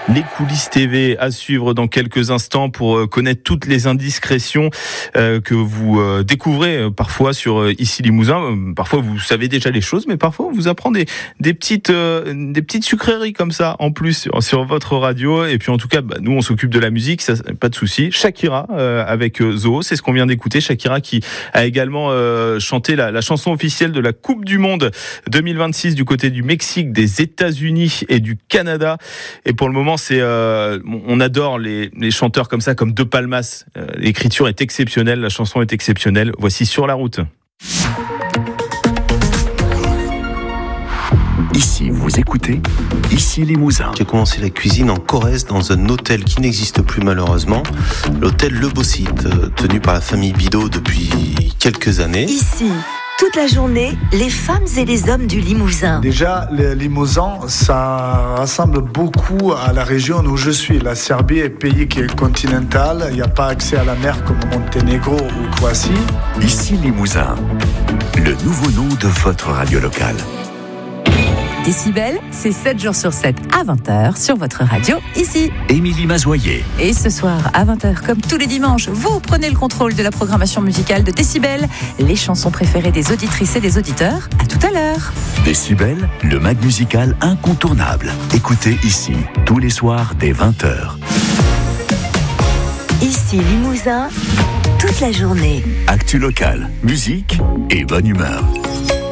Les coulisses TV à suivre dans quelques instants pour connaître toutes les indiscrétions que vous découvrez parfois sur Ici Limousin. Parfois vous savez déjà les choses, mais parfois on vous apprend des petites sucreries comme ça en plus sur votre radio. Et puis en tout cas, nous on s'occupe de la musique, ça pas de souci. Shakira avec Zoo, c'est ce qu'on vient d'écouter. Shakira qui a également chanté la chanson officielle de la Coupe du Monde 2026 du côté du Mexique, des États-Unis et du Canada. Et pour le moment, on adore les chanteurs comme ça, comme De Palmas. L'écriture est exceptionnelle, la chanson est exceptionnelle. Voici Sur la route. Ici, vous écoutez Ici Limousin. J'ai commencé la cuisine en Corrèze dans un hôtel qui n'existe plus malheureusement, l'hôtel Le Beau-Site, tenu par la famille Bidot depuis quelques années. Ici, toute la journée, les femmes et les hommes du Limousin. Déjà, le Limousin, ça ressemble beaucoup à la région où je suis. La Serbie est un pays qui est continental, il n'y a pas accès à la mer comme Monténégro ou Croatie. Ici Limousin, le nouveau nom de votre radio locale. Décibel, c'est 7 jours sur 7 à 20h sur votre radio, ici. Émilie Mazoyer. Et ce soir, à 20h, comme tous les dimanches, vous prenez le contrôle de la programmation musicale de Décibel, les chansons préférées des auditrices et des auditeurs. À tout à l'heure. Décibel, le mag musical incontournable. Écoutez ici, tous les soirs dès 20h. Ici Limousin, toute la journée. Actu local, musique et bonne humeur.